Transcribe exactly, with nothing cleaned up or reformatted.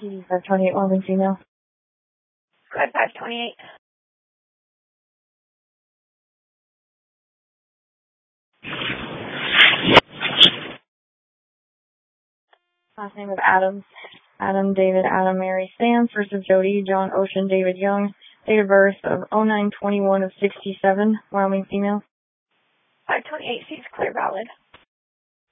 five twenty-eight, Wyoming female. Go ahead, five twenty-eight. Last name of Adams. Adam, David, Adam, Mary, Sam. First of Jody, John, Ocean, David, Young. Date of birth of oh nine twenty-one of sixty-seven, Wyoming female. five twenty-eight, she's clear valid.